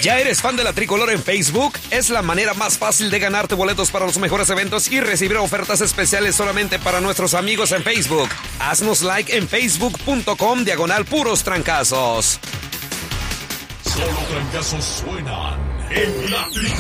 ¿Ya eres fan de la Tricolor en Facebook? Es la manera más fácil de ganarte boletos para los mejores eventos y recibir ofertas especiales solamente para nuestros amigos en Facebook. Haznos like en facebook.com/puros trancazos. Solo trancazos suenan en la